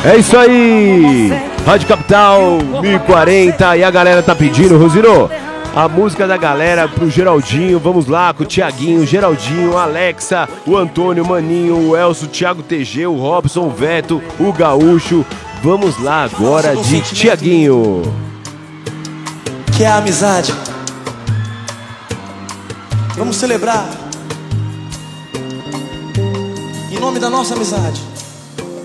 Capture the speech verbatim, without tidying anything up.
É isso aí, Rádio Capital mil e quarenta. E a galera tá pedindo, Rosino, a música da galera pro Geraldinho. Vamos lá com o Tiaguinho, Geraldinho, Alexa, o Antônio, o Maninho, o Elcio, o Thiago T G, o Robson, o Veto, o Gaúcho. Vamos lá agora de Tiaguinho, que é a amizade. Vamos celebrar em nome da nossa amizade.